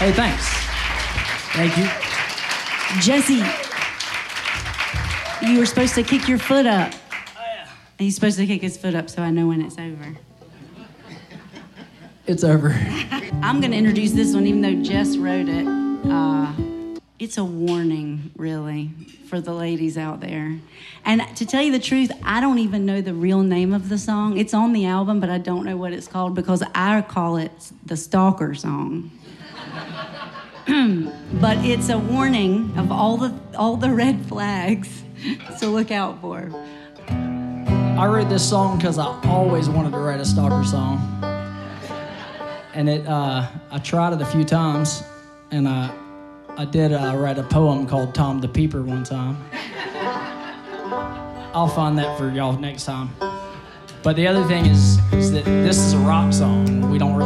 Hey, thanks. Thank you. Jesse, you were supposed to kick your foot up. Oh, yeah. And he's supposed to kick his foot up so I know when it's over. It's over. I'm going to introduce this one, even though Jess wrote it. It's a warning, really, for the ladies out there. And to tell you the truth, I don't even know the real name of the song. It's on the album, but I don't know what it's called because I call it the Stalker song. But it's a warning of all the red flags to look out for. I wrote this song because I always wanted to write a stalker song. And I tried it a few times, and I did write a poem called Tom the Peeper one time. I'll find that for y'all next time. But the other thing is that this is a rock song. We don't really